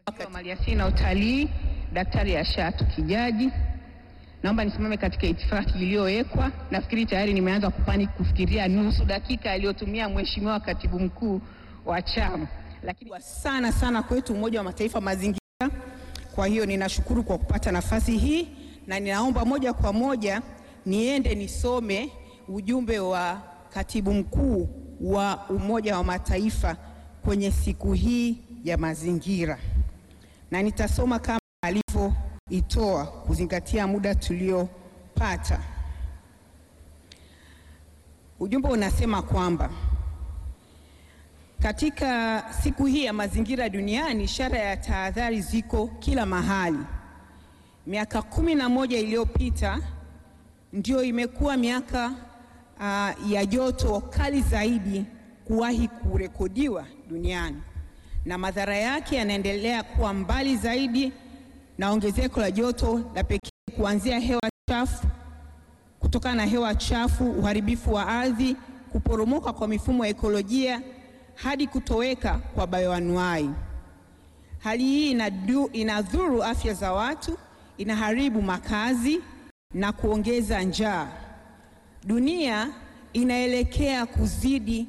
Waziri wa Maliasili na Utalii Daktari Ashatu Kijaji. Naomba nisimame katika itifaki iliyowekwa. Nafikiri tayari nimeanza kufikiria nusu dakika aliyotumia Mheshimiwa Katibu Mkuu wa chama. Lakini sana kwetu Umoja wa Mataifa mazingira. Kwa hiyo ninashukuru kwa kupata nafasi hii na ninaomba moja kwa moja niende nisome ujumbe wa Katibu Mkuu wa Umoja wa Mataifa kwenye siku hii ya mazingira. Na nitasoma kama alivyoitoa kuzingatia muda tuliopata. Ujumbe unasema kwamba katika siku hii ya mazingira duniani, ishara ya tahadhari ziko kila mahali. Miaka 11 iliyopita ndio imekuwa miaka ya joto kali zaidi kuwahi kurekodiwa duniani, na madhara yake yanaendelea kuwa mbali zaidi na ongezeko la joto la pekee, kuanzia hewa chafu, kutokana na hewa chafu, uharibifu wa ardhi, kuporomoka kwa mifumo ya ekolojia hadi kutoweka kwa bayoanuai. Hali hii inadhuru afya za watu, inaharibu makazi na kuongeza njaa. Dunia inaelekea kuzidi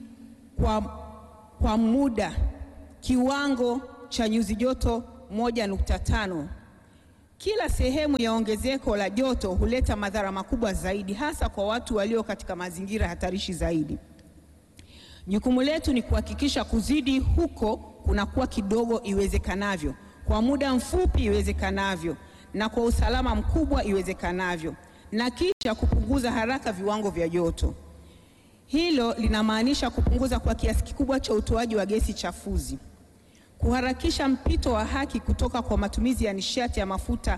kwa muda kiwango cha nyuzi joto 1.5. Kila sehemu ya ongezeko la joto huleta madhara makubwa zaidi, hasa kwa watu walio katika mazingira hatarishi zaidi. Jukumu letu ni kuhakikisha kuzidi huko kunakuwa kidogo iwezekanavyo, kwa muda mfupi iwezekanavyo, na kwa usalama mkubwa iwezekanavyo, na kisha kupunguza haraka viwango vya joto. Hilo linamaanisha kupunguza kwa kiasi kikubwa cha utoaji wa gesi chafuzi, kuharakisha mpito wa haki kutoka kwa matumizi ya nishati ya mafuta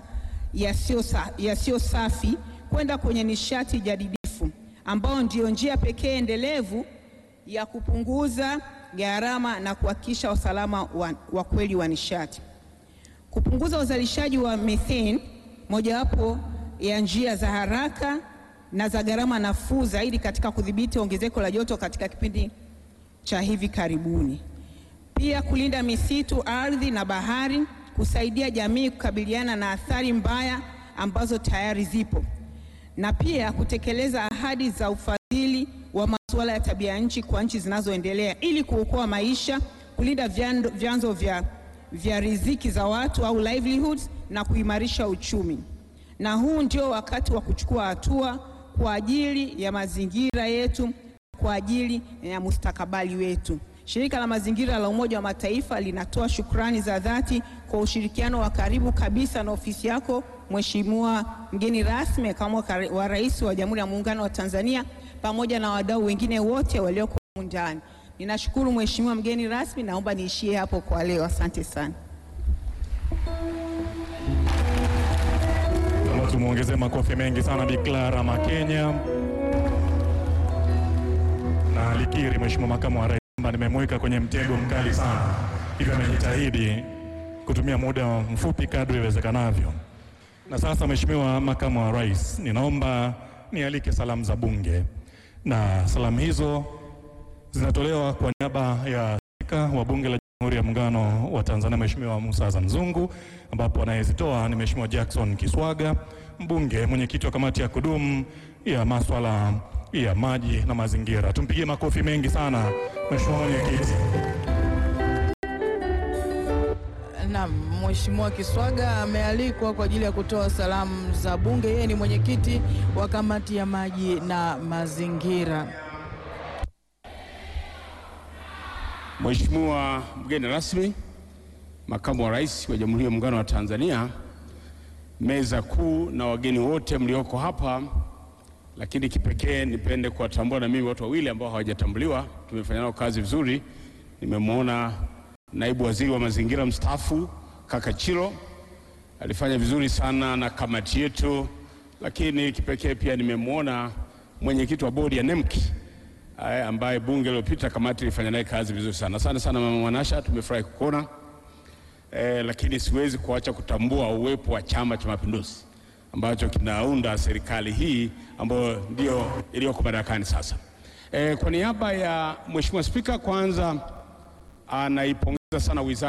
yasiyo safi kwenda kwenye nishati jadidifu, ambao ndio njia pekee endelevu ya kupunguza gharama na kuhakikisha usalama wa kweli wa nishati. Kupunguza uzalishaji wa methane, mojawapo ya njia za haraka na za gharama nafuu zaidi katika kudhibiti ongezeko la joto katika kipindi cha hivi karibuni. Pia kulinda misitu, ardhi na bahari, kusaidia jamii kukabiliana na athari mbaya ambazo tayari zipo, na pia kutekeleza ahadi za ufadhili wa masuala ya tabia nchi kwa nchi zinazoendelea ili kuokoa maisha, kulinda vyanzo vya riziki za watu au livelihoods, na kuimarisha uchumi. Na huu ndio wakati wa kuchukua hatua kwa ajili ya mazingira yetu, kwa ajili ya mustakabali wetu. Shirika la Mazingira la Umoja wa Mataifa linatoa shukrani za dhati kwa ushirikiano wa karibu kabisa na ofisi yako, Mheshimiwa mgeni rasmi, kama wa Rais wa Jamhuri ya Muungano wa Tanzania, pamoja na wadau wengine wote walioko ndani. Ninashukuru Mheshimiwa mgeni rasmi, naomba niishie hapo kwa leo. Asante sana. Tumuongeze makofi mengi sana Bi Clara Makenya. Na alikiri Mheshimiwa Makamu wa Rais kwamba nimemweka kwenye mtego mkali sana, hivyo amejitahidi kutumia muda mfupi kadri iwezekanavyo. Na sasa Mheshimiwa Makamu wa Rais, ninaomba nialike salamu za Bunge, na salamu hizo zinatolewa kwa niaba ya Spika wa Bunge la Jamhuri ya Muungano wa Tanzania Mheshimiwa Musa Azan Zungu, ambapo anayezitoa ni Mheshimiwa Jackson Kiswaga, mbunge mwenyekiti wa kamati ya kudumu ya masuala ya maji na mazingira. Tumpigie makofi mengi sana Mheshimiwa mwenyekiti. Naam, Mheshimiwa Kiswaga amealikwa kwa ajili ya kutoa salamu za Bunge. Yeye ni mwenyekiti wa kamati ya maji na mazingira. Mheshimiwa mgeni rasmi, Makamu wa Rais wa Jamhuri ya Muungano wa Tanzania, meza kuu na wageni wote mlioko hapa, lakini kipekee nipende kuwatambua na mimi watu wawili ambao hawajatambuliwa. Tumefanya nao kazi vizuri. Nimemwona Naibu Waziri wa Mazingira mstaafu Kaka Chilo, alifanya vizuri sana na kamati yetu, lakini kipekee pia nimemwona mwenyekiti wa bodi ya NEMKI ambaye bunge lililopita kamati ilifanya naye kazi vizuri sana. Asante sana Mama Mwanasha, tumefurahi kukuona. Lakini siwezi kuacha kutambua uwepo wa Chama cha Mapinduzi ambacho kinaunda serikali hii ambayo ndio iliyoko madarakani sasa. Kwa niaba ya Mheshimiwa Spika, kwanza anaipongeza sana wizara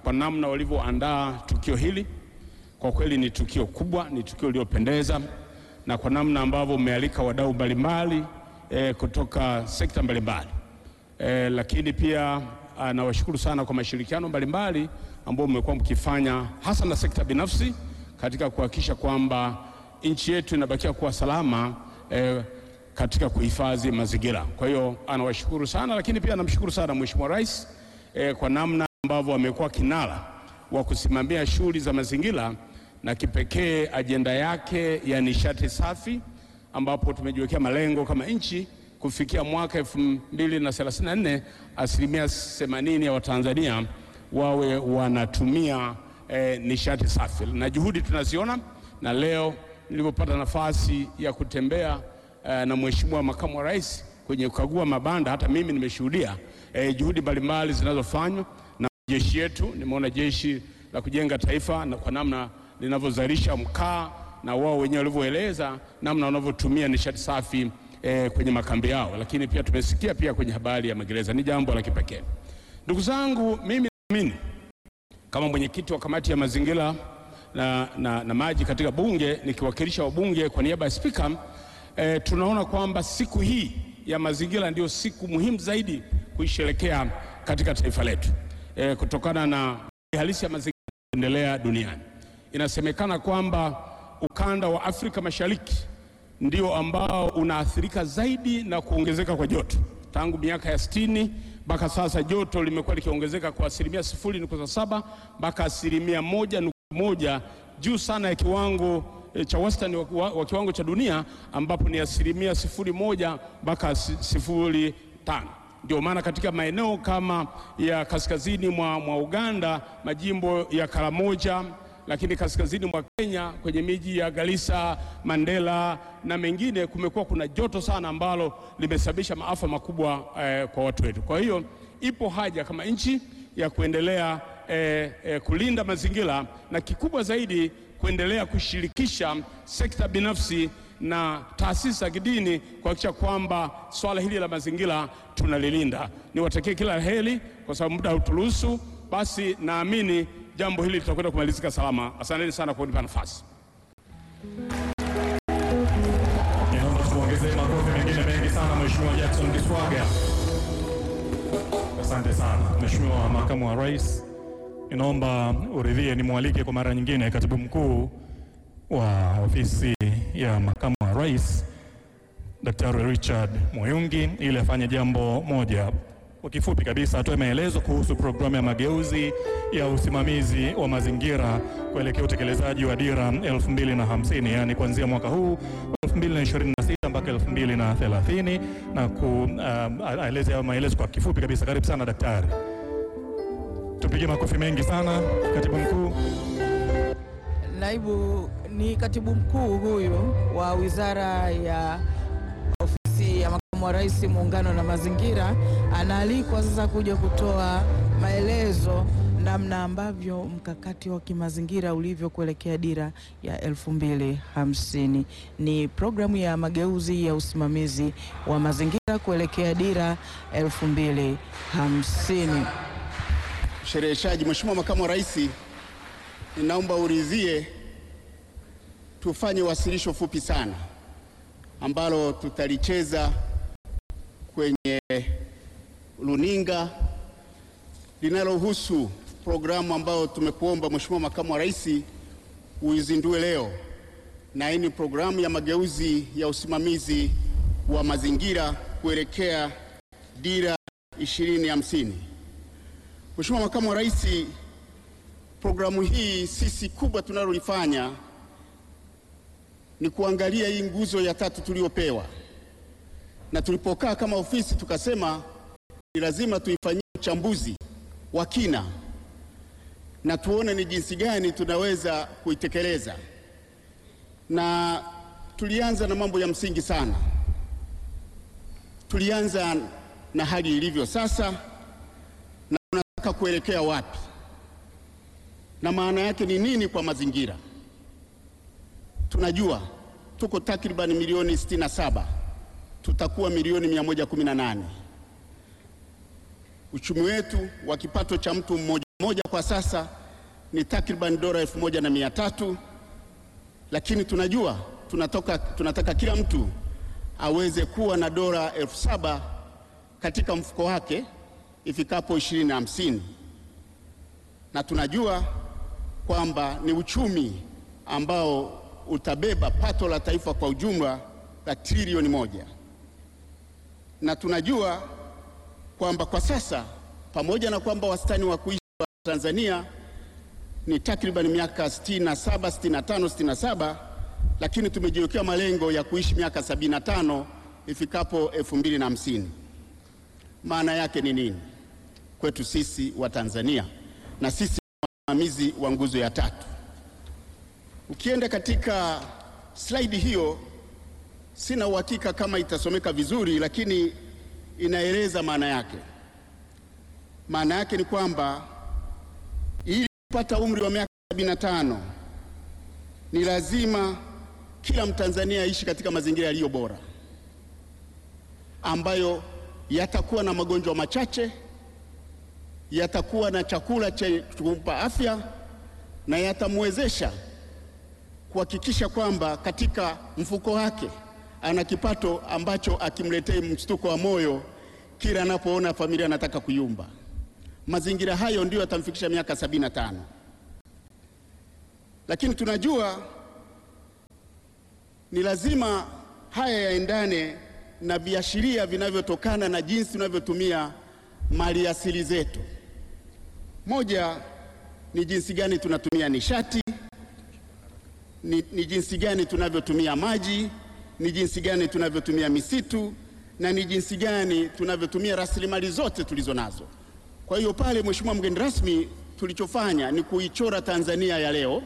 kwa namna walivyoandaa tukio hili. Kwa kweli ni tukio kubwa, ni tukio lililopendeza, na kwa namna ambavyo umealika wadau mbalimbali kutoka sekta mbalimbali. Lakini pia nawashukuru sana kwa mashirikiano mbalimbali ambao mmekuwa mkifanya hasa na sekta binafsi katika kuhakikisha kwamba nchi yetu inabakia kuwa salama katika kuhifadhi mazingira. Kwa hiyo anawashukuru sana, lakini pia namshukuru sana Mheshimiwa Rais kwa namna ambavyo amekuwa kinara wa kusimamia shughuli za mazingira, na kipekee ajenda yake ya nishati safi, ambapo tumejiwekea malengo kama nchi kufikia mwaka 2034 80% ya Watanzania wawe wanatumia nishati safi, na juhudi tunaziona. Na leo nilipopata nafasi ya kutembea na Mheshimiwa Makamu wa Rais kwenye kukagua mabanda, hata mimi nimeshuhudia juhudi mbalimbali zinazofanywa na jeshi yetu. Nimeona Jeshi la Kujenga Taifa na kwa namna linavyozalisha mkaa, na wao wenyewe walivyoeleza namna wanavyotumia nishati safi kwenye makambi yao. Lakini pia tumesikia pia kwenye habari ya magereza. Ni jambo la kipekee. Ndugu zangu, mimi naamini kama mwenyekiti wa kamati ya mazingira na maji katika bunge, nikiwakilisha wabunge kwa niaba ya Spika, tunaona kwamba siku hii ya mazingira ndio siku muhimu zaidi kuisherehekea katika taifa letu, kutokana na halisi ya mazingira yanayoendelea duniani. Inasemekana kwamba ukanda wa Afrika Mashariki ndio ambao unaathirika zaidi na kuongezeka kwa joto. Tangu miaka ya 60 mpaka sasa joto limekuwa likiongezeka kwa 0.7 mpaka 1.1, juu sana ya kiwango cha wastani wa kiwango cha dunia, ambapo ni 0.01 mpaka 0.5. Ndio maana katika maeneo kama ya kaskazini mwa Uganda, majimbo ya Karamoja, lakini kaskazini mwa Kenya kwenye miji ya Garissa, Mandera na mengine, kumekuwa kuna joto sana ambalo limesababisha maafa makubwa kwa watu wetu. Kwa hiyo ipo haja kama nchi ya kuendelea kulinda mazingira, na kikubwa zaidi kuendelea kushirikisha sekta binafsi na taasisi za kidini kuhakikisha kwamba swala hili la mazingira tunalilinda. Niwatakie kila heri, kwa sababu muda hauturuhusu. Basi naamini jambo hili litakwenda kumalizika salama. Asanteni sana kwa kunipa nafasi. Naomba tuongezee makofi mengine mengi sana Mheshimiwa Jackson Kiswaga. Asante sana Mheshimiwa Makamu wa Rais. Ninaomba uridhie nimwalike kwa mara nyingine Katibu Mkuu wa Ofisi ya Makamu wa Rais Daktari Richard Muyungi ili afanye jambo moja. Kwa kifupi kabisa atoe maelezo kuhusu programu ya mageuzi ya usimamizi wa mazingira kuelekea utekelezaji wa dira 2050, yani kuanzia mwaka huu 2026 mpaka 2030, na aeleze maelezo kwa kifupi kabisa. Karibu sana daktari. Tupige makofi mengi sana Katibu Mkuu. Naibu ni Katibu Mkuu huyu wa Wizara ya Ofisi ya Makamu wa Rais, Muungano na Mazingira, anaalikwa sasa kuja kutoa maelezo namna ambavyo mkakati wa kimazingira ulivyo kuelekea dira ya 2050. Ni programu ya mageuzi ya usimamizi wa mazingira kuelekea dira 2050. Mshereheshaji, Mheshimiwa Makamu wa Rais, ninaomba uridhie tufanye wasilisho fupi sana ambalo tutalicheza kwenye runinga linalohusu programu ambayo tumekuomba Mheshimiwa Makamu wa Rais uizindue leo, na hii ni programu ya mageuzi ya usimamizi wa mazingira kuelekea dira 2050. Mheshimiwa Makamu wa Rais, programu hii sisi kubwa tunaloifanya ni kuangalia hii nguzo ya 3 tuliyopewa, na tulipokaa kama ofisi tukasema ni lazima tuifanyie uchambuzi wa kina na tuone ni jinsi gani tunaweza kuitekeleza, na tulianza na mambo ya msingi sana. Tulianza na hali ilivyo sasa na tunataka kuelekea wapi, na maana yake ni nini kwa mazingira. Tunajua tuko takriban milioni 67, tutakuwa milioni 118. Uchumi wetu wa kipato cha mtu mmoja moja kwa sasa ni takriban dola 1,300, lakini tunajua tunataka kila mtu aweze kuwa na dola 7,000 katika mfuko wake ifikapo 2050, na tunajua kwamba ni uchumi ambao utabeba pato la taifa kwa ujumla la trilioni 1, na tunajua kwamba kwa sasa pamoja na kwamba wastani wa kuishi wa Tanzania ni takriban miaka 67, 65, 67, lakini tumejiwekea malengo ya kuishi miaka 75 ifikapo 2050. Maana yake ni nini kwetu sisi wa Tanzania na sisi wasimamizi wa nguzo ya 3? Ukienda katika slide hiyo, sina uhakika kama itasomeka vizuri, lakini inaeleza maana yake. Maana yake ni kwamba ili kupata umri wa miaka 75 ni lazima kila Mtanzania aishi katika mazingira yaliyo bora, ambayo yatakuwa na magonjwa machache, yatakuwa na chakula cha kumpa afya, na yatamwezesha kuhakikisha kwamba katika mfuko wake ana kipato ambacho akimletee mshtuko wa moyo kila anapoona familia anataka kuyumba. Mazingira hayo ndiyo yatamfikisha miaka 75. Lakini tunajua ni lazima haya yaendane na viashiria vinavyotokana na jinsi tunavyotumia maliasili zetu. Moja ni jinsi gani tunatumia nishati, ni jinsi gani tunavyotumia maji, ni jinsi gani tunavyotumia misitu, na ni jinsi gani tunavyotumia rasilimali zote tulizo nazo. Kwa hiyo pale, Mheshimiwa mgeni rasmi, tulichofanya ni kuichora Tanzania ya leo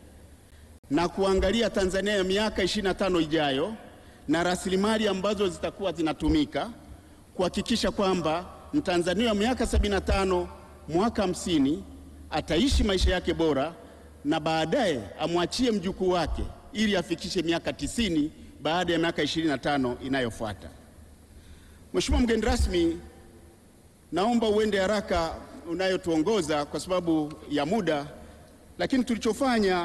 na kuangalia Tanzania ya miaka 25 ijayo na rasilimali ambazo zitakuwa zinatumika kuhakikisha kwamba Mtanzania wa miaka 75 mwaka 50 ataishi maisha yake bora, na baadaye amwachie mjukuu wake ili afikishe miaka 90 baada ya miaka 25 inayofuata. Mheshimiwa mgeni rasmi, naomba uende haraka unayotuongoza kwa sababu ya muda, lakini tulichofanya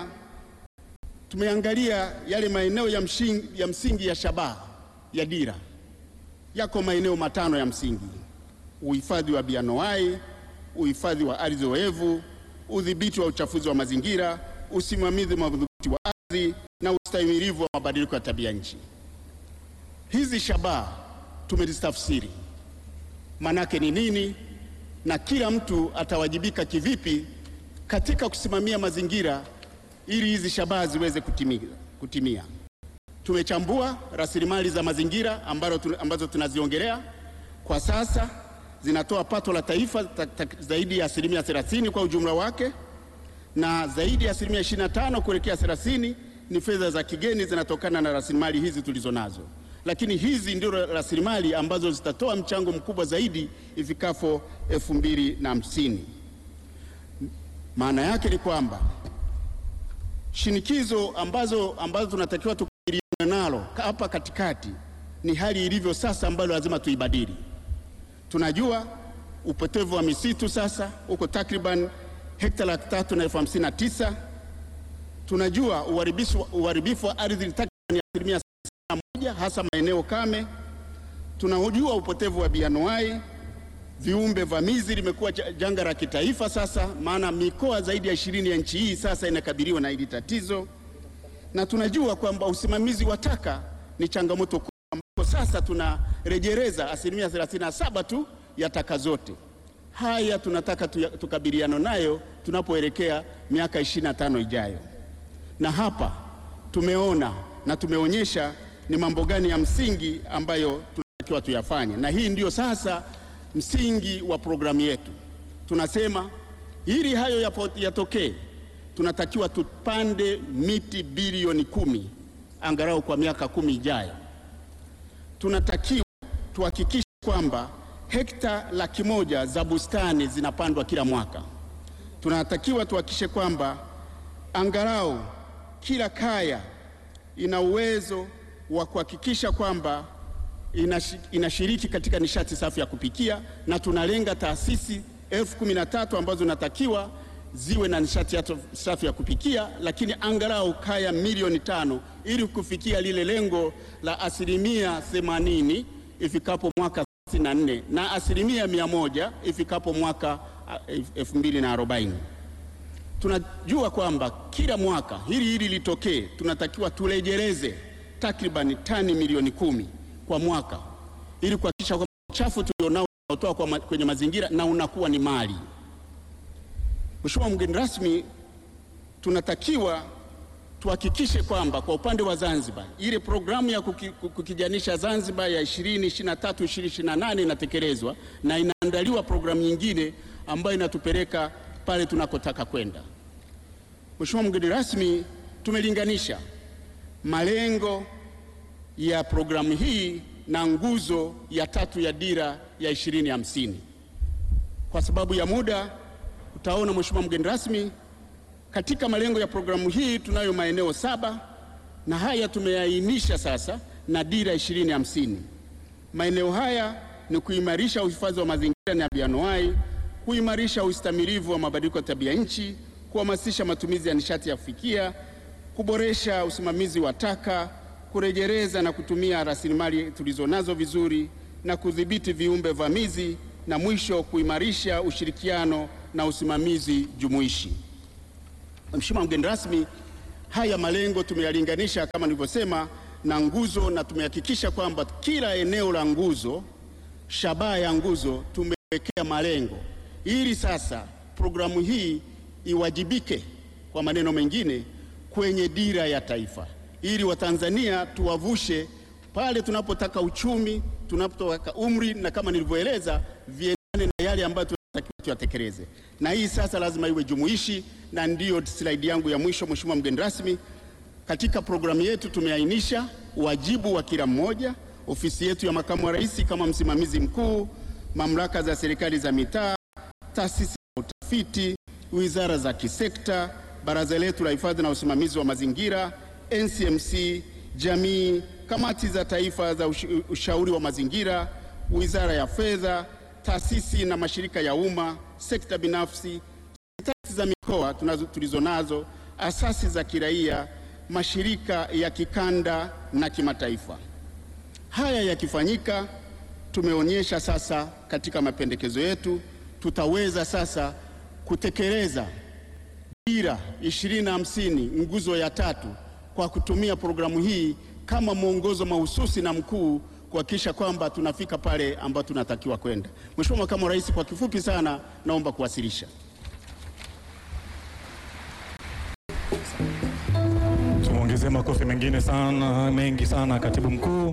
tumeangalia yale maeneo ya msingi ya shabaha ya dira. Yako maeneo 5 ya msingi: uhifadhi wa bioanuwai, uhifadhi wa ardhi oevu, udhibiti wa uchafuzi wa mazingira, usimamizi madhubuti wa ardhi na ustahimilivu wa mabadiliko ya tabia nchi. Hizi shabaha tumezitafsiri manake ni nini na kila mtu atawajibika kivipi katika kusimamia mazingira ili hizi shabaha ziweze kutimia. Tumechambua rasilimali za mazingira ambazo tunaziongelea kwa sasa. Zinatoa pato la taifa zaidi ya 30% kwa ujumla wake, na zaidi ya 25% kuelekea 30% ni fedha za kigeni zinatokana na rasilimali hizi tulizo nazo. Lakini hizi ndio rasilimali ambazo zitatoa mchango mkubwa zaidi ifikapo 2050. Maana yake ni kwamba shinikizo ambazo tunatakiwa tukabiliane nalo hapa katikati ni hali ilivyo sasa, ambayo lazima tuibadili. Tunajua upotevu wa misitu sasa uko takriban hekta 359,000. Tunajua uharibifu wa ardhi ni takriban 1%, hasa maeneo kame. Tunajua upotevu wa bioanuwai, viumbe vamizi limekuwa janga la kitaifa sasa, maana mikoa zaidi ya 20 ya nchi hii sasa inakabiliwa na hili tatizo. Na tunajua kwamba usimamizi wa taka ni changamoto kubwa, ambapo sasa tunarejeleza 37% tu ya taka zote. Haya tunataka tukabiliane nayo tunapoelekea miaka 25 ijayo. Na hapa tumeona na tumeonyesha ni mambo gani ya msingi ambayo tunatakiwa tuyafanye, na hii ndio sasa msingi wa programu yetu. Tunasema ili hayo yatokee, tunatakiwa tupande miti bilioni 10 angalau kwa miaka 10 ijayo. Tunatakiwa tuhakikishe kwamba hekta 100,000 za bustani zinapandwa kila mwaka. Tunatakiwa tuhakikishe kwamba angalau kila kaya ina uwezo wa kuhakikisha kwamba inashiriki katika nishati safi ya kupikia, na tunalenga taasisi 13,000 ambazo zinatakiwa ziwe na nishati safi ya kupikia, lakini angalau kaya milioni 5 ili kufikia lile lengo la 80% ifikapo mwaka 64 na 100% ifikapo mwaka 2040. Tunajua kwamba kila mwaka hili litokee, tunatakiwa turejeleze takribani tani milioni 10 kwa mwaka ili kuhakikisha kwamba uchafu tulionao unaotoka kwenye mazingira na unakuwa ni mali. Mheshimiwa mgeni rasmi, tunatakiwa tuhakikishe kwamba kwa upande wa Zanzibar ile programu ya kukijanisha Zanzibar ya 2023-2028 inatekelezwa na inaandaliwa programu nyingine ambayo inatupeleka pale tunakotaka kwenda. Mheshimiwa mgeni rasmi, tumelinganisha malengo ya programu hii na nguzo ya 3 ya dira ya 2050. Kwa sababu ya muda, utaona Mheshimiwa mgeni rasmi, katika malengo ya programu hii tunayo maeneo 7 na haya tumeainisha sasa na dira 2050. Maeneo haya ni kuimarisha uhifadhi wa mazingira na bioanuwai, kuimarisha ustahimilivu wa mabadiliko ya tabia nchi, kuhamasisha matumizi ya nishati ya kufikia, kuboresha usimamizi wa taka, kurejeleza na kutumia rasilimali tulizonazo vizuri na kudhibiti viumbe vamizi, na mwisho kuimarisha ushirikiano na usimamizi jumuishi. Mheshimiwa mgeni rasmi, haya malengo tumeyalinganisha kama nilivyosema na nguzo, na tumehakikisha kwamba kila eneo la nguzo, shabaha ya nguzo tumewekea malengo ili sasa programu hii iwajibike, kwa maneno mengine, kwenye dira ya taifa, ili Watanzania tuwavushe pale tunapotaka uchumi, tunapotaka umri, na kama nilivyoeleza viendane na yale ambayo tunatakiwa tuyatekeleze. Na hii sasa lazima iwe jumuishi, na ndiyo slide yangu ya mwisho. Mheshimiwa mgeni rasmi, katika programu yetu tumeainisha wajibu wa kila mmoja: ofisi yetu ya makamu wa rais kama msimamizi mkuu, mamlaka za serikali za mitaa, taasisi za utafiti, wizara za kisekta, baraza letu la hifadhi na usimamizi wa mazingira, NCMC, jamii, kamati za taifa za ushauri wa mazingira, wizara ya fedha, taasisi na mashirika ya umma, sekta binafsi, taasisi za mikoa tulizonazo, asasi za kiraia, mashirika ya kikanda na kimataifa. Haya yakifanyika, tumeonyesha sasa katika mapendekezo yetu tutaweza sasa kutekeleza dira 2050 nguzo ya 3 kwa kutumia programu hii kama mwongozo mahususi na mkuu kuhakikisha kwamba tunafika pale ambapo tunatakiwa kwenda. Mheshimiwa Makamu wa Rais, kwa kifupi sana naomba kuwasilisha. Tuongeze makofi mengine sana, mengi sana Katibu Mkuu.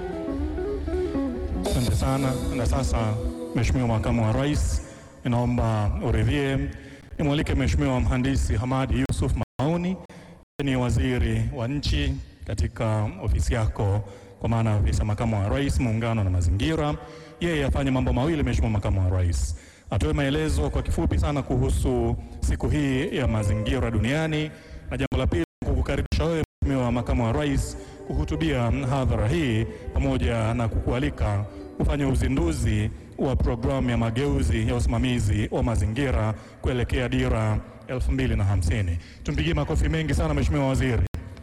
Asante sana. Na sasa Mheshimiwa Makamu wa Rais, ninaomba uridhie nimwalike Mheshimiwa Mhandisi Hamadi Yusuf Mauni, ni waziri wa nchi katika ofisi yako, kwa maana ofisi ya Makamu wa Rais, Muungano na Mazingira. Yeye afanye mambo mawili. Mheshimiwa Makamu wa Rais atoe maelezo kwa kifupi sana kuhusu siku hii ya mazingira duniani, na jambo la pili kukukaribisha wewe Mheshimiwa Makamu wa Rais kuhutubia hadhara hii, pamoja na kukualika kufanya uzinduzi wa programu ya mageuzi ya usimamizi wa mazingira kuelekea dira 2050. Tumpigie makofi mengi sana Mheshimiwa Waziri.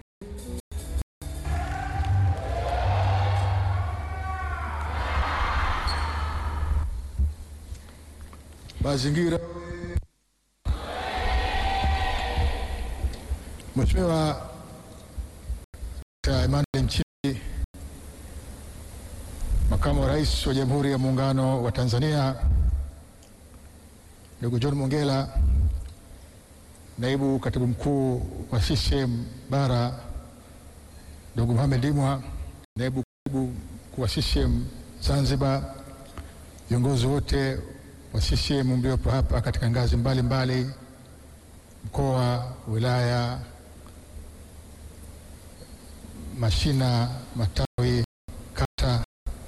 Mazingira. Mheshimiwa Emmanuel Nchimbi, Makamu wa Rais wa Jamhuri ya Muungano wa Tanzania, ndugu John Mongella, Naibu Katibu Mkuu wa CCM Bara, ndugu Mohamed Imwa, Naibu Katibu Mkuu wa CCM Zanzibar, viongozi wote wa CCM mliopo hapa katika ngazi mbalimbali, mkoa, wilaya, mashina, matawi, kata,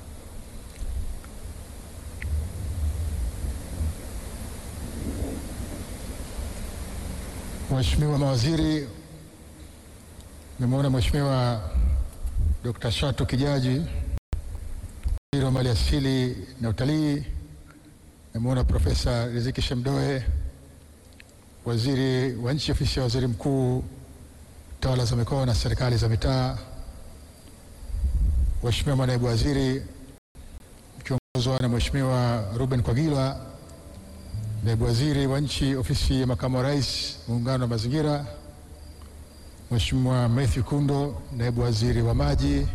Mheshimiwa mawaziri, nimemwona Mheshimiwa Dr. Shatu Kijaji, Waziri wa Mali Asili na Utalii, Nimeona Profesa Riziki Shemdoe, waziri wa nchi ofisi ya waziri mkuu, tawala za mikoa na serikali za mitaa. Mheshimiwa manaibu waziri mkiongozwa na Mheshimiwa Ruben Kwagilwa, naibu waziri wa nchi ofisi ya makamu wa rais muungano wa mazingira. Mheshimiwa Matthew Kundo, naibu waziri wa maji.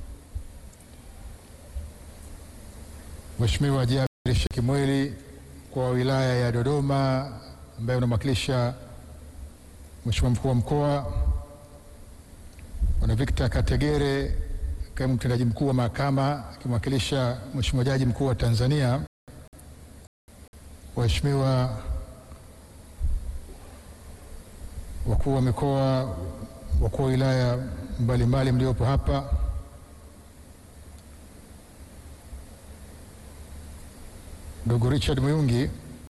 Mheshimiwa Jabir Shekimweli kwa wilaya ya Dodoma ambaye unamwakilisha Mheshimiwa mkuu wa mkoa. Bwana Victor Kategere, kaimu mtendaji mkuu wa mahakama akimwakilisha Mheshimiwa jaji mkuu wa Tanzania. Waheshimiwa wakuu wa mikoa, wakuu wa wilaya mbalimbali mliopo hapa. Ndugu Richard Muyungi,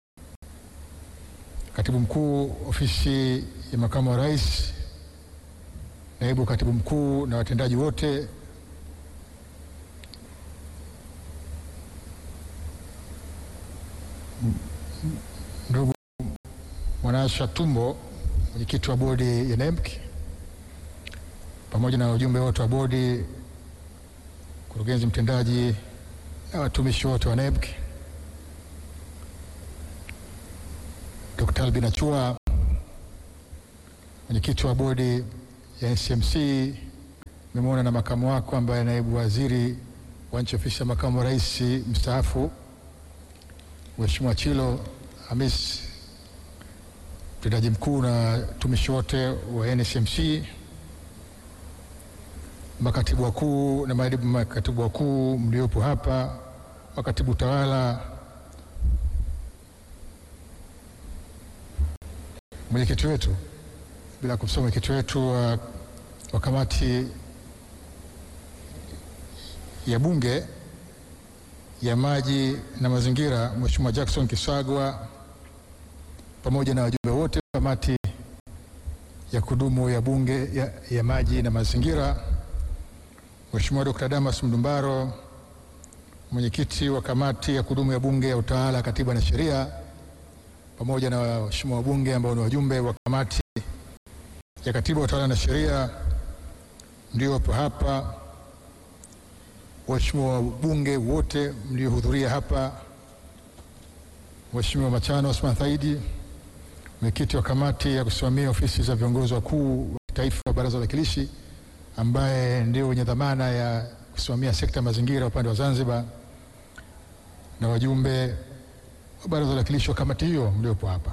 katibu mkuu ofisi ya makamu wa rais, naibu katibu mkuu na watendaji wote. Ndugu Mwanasha Tumbo, mwenyekiti wa bodi ya NEMC, pamoja na wajumbe wote wa bodi, mkurugenzi mtendaji na watumishi wote wa NEMC. Dr. Albin Achua, mwenyekiti wa bodi ya NCMC, nimemwona na makamu wako ambaye naibu waziri wa nchi ofisi ya makamu wa rais mstaafu Mheshimiwa Chilo Hamis, mtendaji mkuu na watumishi wote wa NCMC, makatibu wakuu na manaibu makatibu wakuu mliopo hapa, makatibu tawala, mwenyekiti wetu, bila kumsoma mwenyekiti wetu wa kamati ya bunge ya maji na mazingira Mheshimiwa Jackson Kisagwa, pamoja na wajumbe wote wa kamati ya kudumu ya bunge ya maji na mazingira, Mheshimiwa Dr. Damas Mdumbaro, mwenyekiti wa kamati ya kudumu ya bunge ya utawala, katiba na sheria, pamoja na waheshimiwa wabunge ambao ni wajumbe wa kamati ya katiba, utawala na sheria mliopo hapa, waheshimiwa wabunge wote mliohudhuria hapa, Mheshimiwa Machano Osman Thaidi, mwenyekiti wa kamati ya kusimamia ofisi za viongozi wakuu wa taifa wa Baraza la Wawakilishi, ambaye ndio wenye dhamana ya kusimamia sekta ya mazingira upande wa Zanzibar, na wajumbe wa Baraza la Wawakilishi wa kamati hiyo mliopo hapa.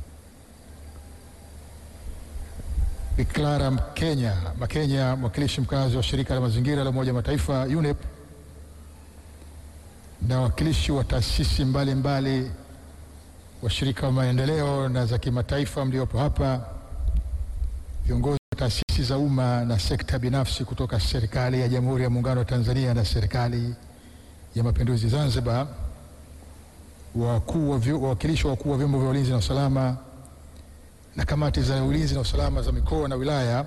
Clara Makenya, mwakilishi mkazi wa shirika la mazingira la Umoja wa Mataifa UNEP, na wawakilishi wa taasisi mbalimbali, washirika wa maendeleo na za kimataifa mliopo hapa, viongozi wa taasisi za umma na sekta binafsi kutoka serikali ya Jamhuri ya Muungano wa Tanzania na serikali ya Mapinduzi Zanzibar, wawakilishi wa wakuu wa vyombo vya ulinzi na usalama na kamati za ulinzi na usalama za mikoa na wilaya,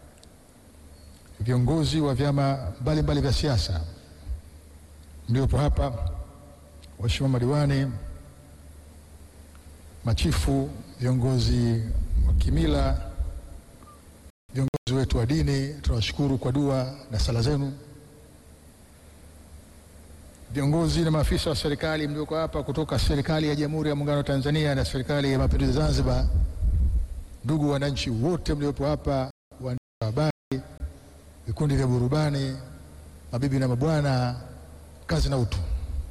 viongozi wa vyama mbalimbali vya siasa mliopo hapa, waheshimiwa madiwani, machifu, viongozi wa kimila, viongozi wetu wa dini, tunawashukuru kwa dua na sala zenu, viongozi na maafisa wa serikali mlioko hapa kutoka serikali ya Jamhuri ya Muungano wa Tanzania na serikali ya Mapinduzi Zanzibar, ndugu wananchi wote mliopo hapa, waandishi wa habari, vikundi vya burudani, mabibi na mabwana, kazi na utu.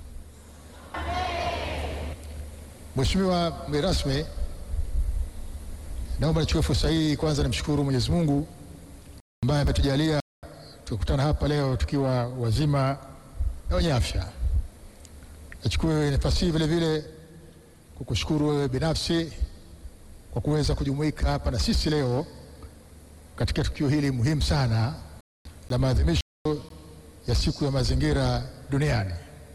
Mheshimiwa mgeni rasmi, naomba nichukue fursa hii kwanza nimshukuru Mwenyezi Mungu ambaye ametujalia tukutana hapa leo tukiwa wazima na wenye afya. Nichukue nafasi hii vile vile kukushukuru wewe binafsi kwa kuweza kujumuika hapa na sisi leo katika tukio hili muhimu sana la maadhimisho ya siku ya mazingira duniani.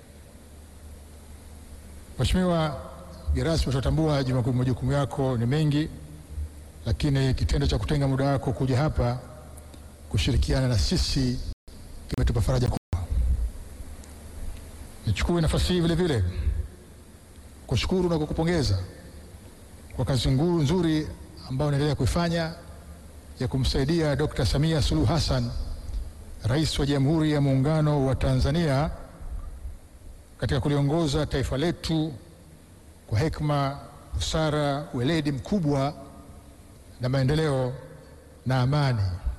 Mheshimiwa mgeni rasmi, tunatambua majukumu yako ni mengi, lakini kitendo cha kutenga muda wako kuja hapa kushirikiana na sisi kimetupa faraja kubwa. Nichukue nafasi hii vile vile kushukuru na kukupongeza kwa kazi nzuri ambayo unaendelea kuifanya ya kumsaidia Dr. Samia Suluhu Hassan, Rais wa Jamhuri ya Muungano wa Tanzania, katika kuliongoza taifa letu kwa hekima, busara, weledi mkubwa na maendeleo na amani.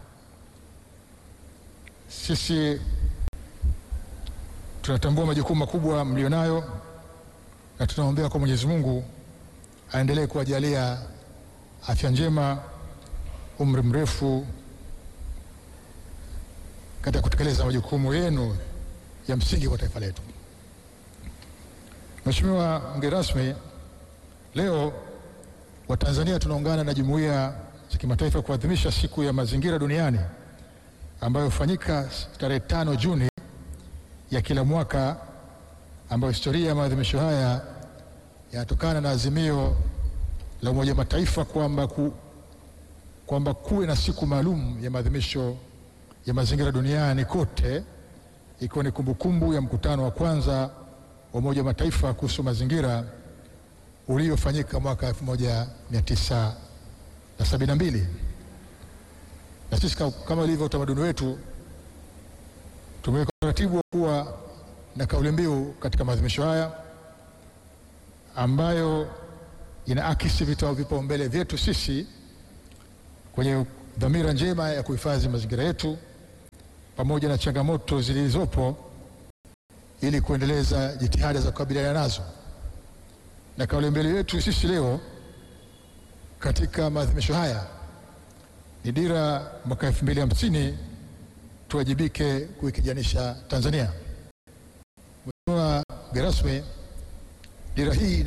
Sisi tunatambua majukumu makubwa mlionayo na tunaombea kwa Mwenyezi Mungu aendelee kuwajalia afya njema, umri mrefu katika kutekeleza majukumu yenu ya msingi kwa taifa letu. Mheshimiwa mgeni rasmi, leo Watanzania tunaungana na jumuiya za kimataifa kuadhimisha siku ya mazingira duniani ambayo hufanyika tarehe 5 Juni ya kila mwaka, ambayo historia ya maadhimisho haya yanatokana na azimio la Umoja wa Mataifa kwamba kuwe na siku maalum ya maadhimisho ya mazingira duniani kote, ikiwa ni kumbukumbu ya mkutano wa kwanza wa Umoja wa Mataifa kuhusu mazingira uliofanyika mwaka 1972. Na sisi kama ilivyo utamaduni wetu tumeweka utaratibu wa kuwa na kauli mbiu katika maadhimisho haya ambayo inaakisi vipaumbele vyetu sisi kwenye dhamira njema ya kuhifadhi mazingira yetu pamoja na changamoto zilizopo ili kuendeleza jitihada za kukabiliana nazo. Na kauli mbiu yetu sisi leo katika maadhimisho haya ni dira mwaka 2050, tuwajibike kuikijanisha Tanzania. Mheshimiwa mgeni rasmi, dira hii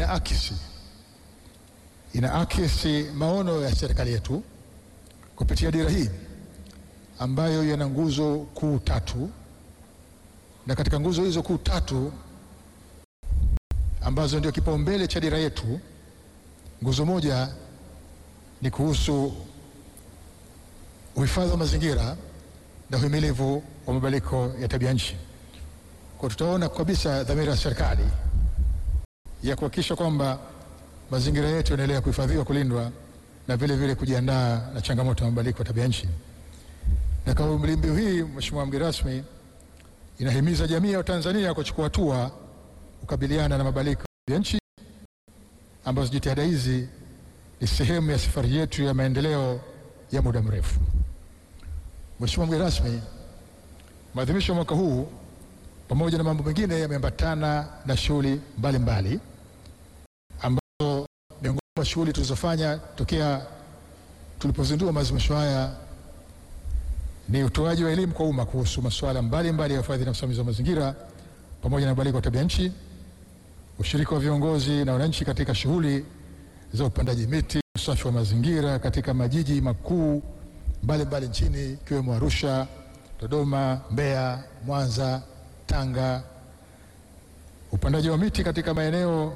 inaakisi maono ya serikali yetu kupitia dira hii ambayo yana nguzo kuu 3, na katika nguzo hizo kuu 3 ambazo ndio kipaumbele cha dira yetu, nguzo moja ni kuhusu uhifadhi wa mazingira na uhimilivu wa mabadiliko ya tabia nchi. Kwa tutaona kabisa dhamira ya serikali ya kuhakikisha kwamba mazingira yetu yanaendelea kuhifadhiwa, kulindwa na vile vile kujiandaa na changamoto ya mabadiliko ya tabia nchi. Na kauli mbiu hii, Mheshimiwa mgeni rasmi, inahimiza jamii ya Tanzania kuchukua hatua kukabiliana na mabadiliko ya tabia nchi, ambazo jitihada hizi ni sehemu ya safari yetu ya maendeleo ya muda mrefu. Mheshimiwa mgeni rasmi, maadhimisho ya mwaka huu pamoja na mambo mengine yameambatana na shughuli mbalimbali ambazo miongoni mwa shughuli tulizofanya tokea tulipozindua maadhimisho haya ni utoaji wa elimu kwa umma kuhusu masuala mbalimbali ya uhifadhi na usimamizi wa mazingira pamoja na mabadiliko ya tabia nchi, ushiriki wa viongozi na wananchi katika shughuli za upandaji miti, usafi wa mazingira katika majiji makuu mbalimbali nchini ikiwemo Arusha, Dodoma, Mbeya, Mwanza, Tanga, upandaji wa miti katika maeneo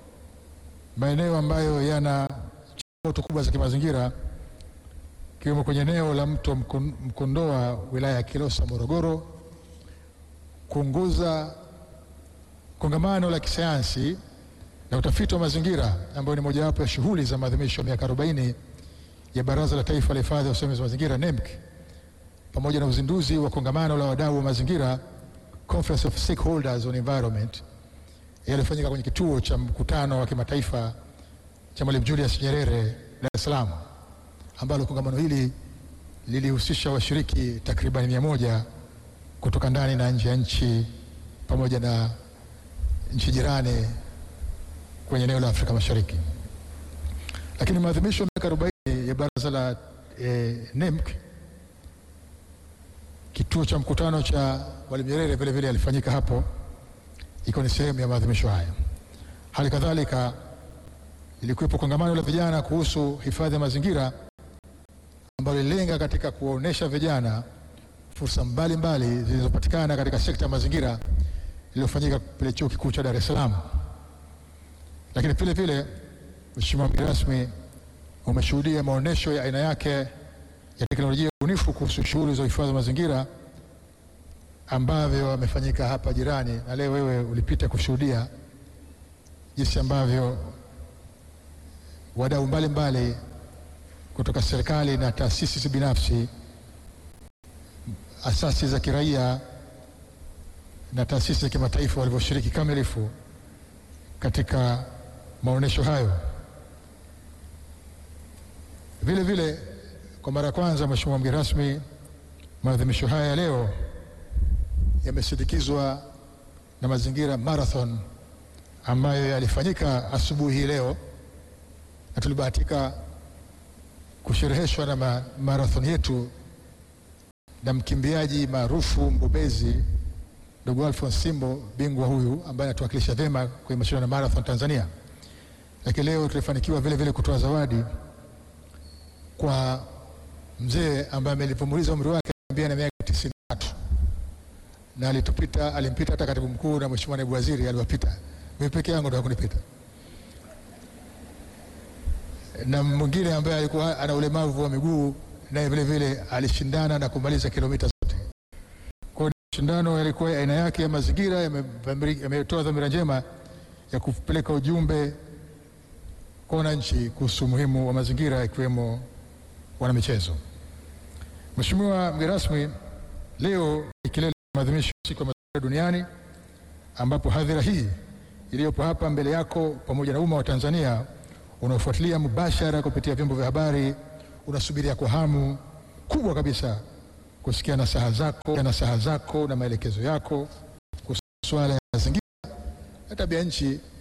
ambayo yana changamoto kubwa za kimazingira ikiwemo kwenye eneo la mto Mkondoa, wilaya ya Kilosa, Morogoro, kuongoza kongamano la kisayansi na utafiti wa mazingira ambayo ni mojawapo ya shughuli za maadhimisho ya miaka 40 ya Baraza la Taifa la Hifadhi na Usimamizi wa Mazingira NEMC, pamoja na uzinduzi wa kongamano la wadau wa mazingira Conference of Stakeholders on Environment yaliyofanyika kwenye kituo cha mkutano wa kimataifa cha Mwalimu Julius Nyerere, Dar es Salaam, ambalo kongamano hili lilihusisha washiriki takriban 100 kutoka ndani na nje ya nchi pamoja na nchi jirani kwenye eneo la Afrika Mashariki. Lakini maadhimisho ya miaka 40 ya Baraza la NEMC, kituo cha mkutano cha Mwalimu Nyerere vile vile alifanyika hapo, iko ni sehemu ya maadhimisho haya. Hali kadhalika ilikuwepo kongamano la vijana kuhusu hifadhi ya mazingira ambalo lilenga katika kuonesha vijana fursa mbalimbali zilizopatikana katika sekta ya mazingira, iliyofanyika pale Chuo Kikuu cha Dar es Salaam. Lakini vile vile, Mheshimiwa mgeni rasmi, umeshuhudia maonesho ya aina yake ya teknolojia ubunifu kuhusu shughuli za uhifadhi wa mazingira ambavyo yamefanyika hapa jirani, na leo wewe ulipita kushuhudia jinsi ambavyo wadau mbalimbali kutoka serikali na taasisi binafsi, asasi za kiraia na taasisi za kimataifa walivyoshiriki kamilifu katika maonesho hayo. Vile vile, kwa mara ya kwanza, Mheshimiwa mgeni rasmi, maadhimisho haya ya leo yamesindikizwa na Mazingira Marathon ambayo yalifanyika asubuhi hii leo, na tulibahatika kushereheshwa na marathon yetu na mkimbiaji maarufu mbobezi ndugu Alphonse Simbo, bingwa huyu ambaye anatuwakilisha vyema kwenye mashindano ya marathon Tanzania. Lakini leo tulifanikiwa vile vile kutoa zawadi kwa mzee ambaye amelipomuliza umri wake na miaka 93 na alimpita hata katibu mkuu na Mheshimiwa naibu waziri aliwapita. Mimi peke yangu ndio hakunipita. Na mwingine ambaye alikuwa ana ulemavu wa miguu naye vile vile alishindana na kumaliza kilomita zote. Kwa hiyo mashindano yalikuwa aina yake ya mazingira, yametoa dhamira njema ya kupeleka ujumbe kwa wananchi kuhusu umuhimu wa mazingira, ikiwemo wanamichezo. Mheshimiwa mgeni rasmi, leo ni kilele cha maadhimisho ya siku ya mazingira duniani, ambapo hadhira hii iliyopo hapa mbele yako pamoja na umma wa Tanzania unaofuatilia mubashara kupitia vyombo vya habari unasubiria kwa hamu kubwa kabisa kusikia nasaha zako na maelekezo yako kuhusu swala ya mazingira na tabia nchi